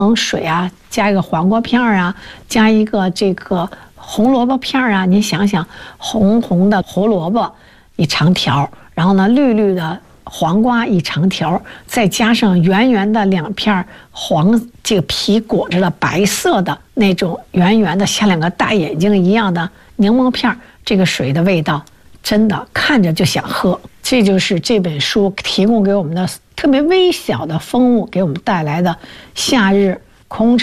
水啊，加一个黄瓜片儿啊，加一个这个红萝卜片儿啊。你想想，红红的胡萝卜一长条，然后呢，绿绿的黄瓜一长条，再加上圆圆的2片这个皮裹着的白色的那种圆圆的像2个大眼睛一样的柠檬片，这个水的味道真的看着就想喝。这就是这本书提供给我们的特别微小的风物给我们带来的夏日空